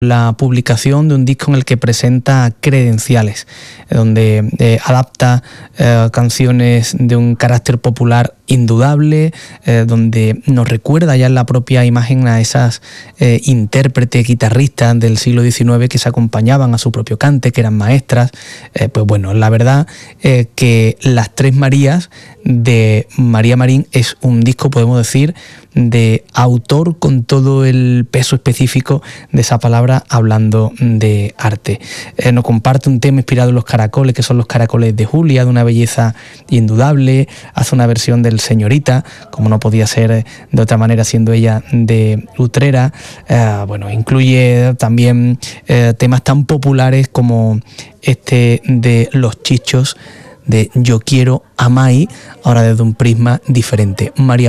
la publicación de un disco en el que presenta Credenciales, donde adapta canciones de un carácter popular indudable, donde nos recuerda ya en la propia imagen a esas intérpretes, guitarristas del siglo XIX que se acompañaban a su propio cante, que eran maestras. Pues bueno, la verdad que Las Tres Marías de María Marín es un disco, podemos decir, de autor con todo el peso específico de esa palabra, hablando de arte. Nos comparte un tema inspirado en los caracoles, que son los caracoles de Julia, de una belleza indudable. Hace una versión del Señorita, como no podía ser de otra manera siendo ella de Utrera. Incluye también temas tan populares como este de Los Chichos, de Yo Quiero a Mai, ahora desde un prisma diferente. María